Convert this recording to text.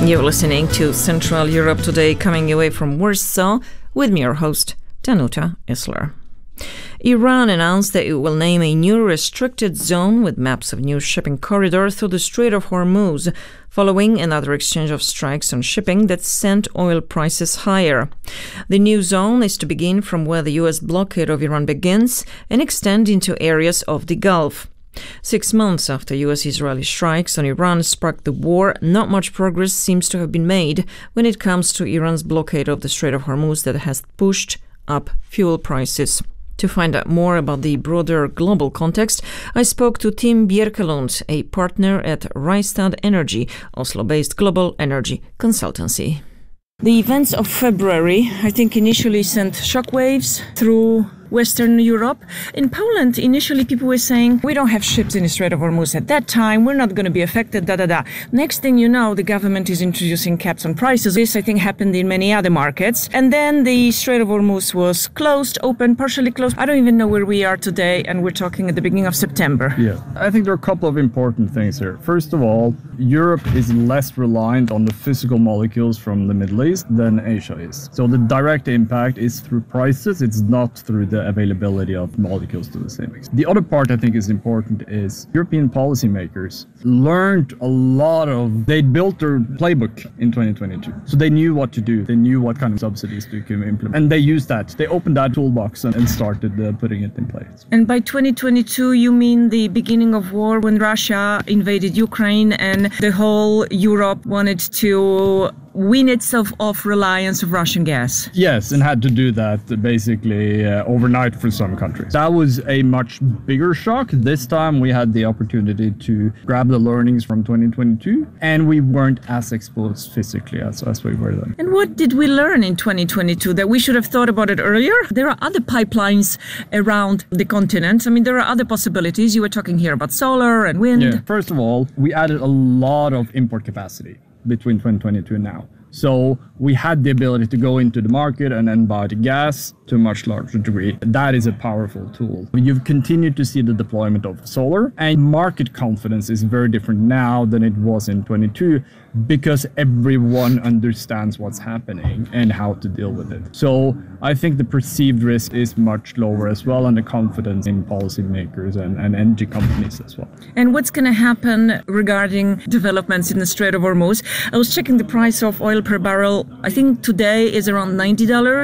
You're listening to Central Europe Today, coming away from Warsaw with me, your host, Danuta Isler. Iran announced that it will name a new restricted zone with maps of new shipping corridor through the Strait of Hormuz, following another exchange of strikes on shipping that sent oil prices higher. The new zone is to begin from where the U.S. blockade of Iran begins and extend into areas of the Gulf. 6 months after U.S.-Israeli strikes on Iran sparked the war, not much progress seems to have been made when it comes to Iran's blockade of the Strait of Hormuz that has pushed up fuel prices. To find out more about the broader global context, I spoke to Tim Bjerkelund, a partner at Rystad Energy, Oslo-based global energy consultancy. The events of February, I think, initially sent shockwaves through Western Europe. In Poland, initially people were saying, we don't have ships in the Strait of Hormuz at that time, we're not going to be affected, Next thing you know, the government is introducing caps on prices. This, I think, happened in many other markets. And then the Strait of Hormuz was closed, open, partially closed. I don't even know where we are today, and we're talking at the beginning of September. Yeah, I think there are a couple of important things here. First of all, Europe is less reliant on the physical molecules from the Middle East than Asia is. So the direct impact is through prices, it's not through the availability of molecules to the same extent. The other part I think is important is European policymakers learned a lot of, they built their playbook in 2022. So they knew what to do. They knew what kind of subsidies to implement. And they used that. They opened that toolbox and started putting it in place. And by 2022, you mean the beginning of war when Russia invaded Ukraine and the whole Europe wanted to wean itself off reliance of Russian gas? Yes, and had to do that basically overnight for some countries. That was a much bigger shock. This time we had the opportunity to grab the learnings from 2022, and we weren't as exposed physically as we were then. And what did we learn in 2022 that we should have thought about it earlier? There are other pipelines around the continent. I mean, there are other possibilities. You were talking here about solar and wind. Yeah. First of all, we added a lot of import capacity between 2022 and now. So we had the ability to go into the market and then buy the gas to a much larger degree. That is a powerful tool. You've continued to see the deployment of solar, and market confidence is very different now than it was in 22 because everyone understands what's happening and how to deal with it. So I think the perceived risk is much lower as well, and the confidence in policymakers and energy companies as well. And what's going to happen regarding developments in the Strait of Hormuz? I was checking the price of oil per barrel. I think today is around $90.